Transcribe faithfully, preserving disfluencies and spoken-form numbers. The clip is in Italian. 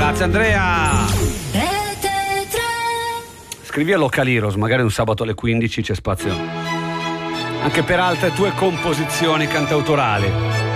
Grazie Andrea. Scrivi a Localiros, magari un sabato alle quindici c'è spazio anche per altre tue composizioni cantautorali.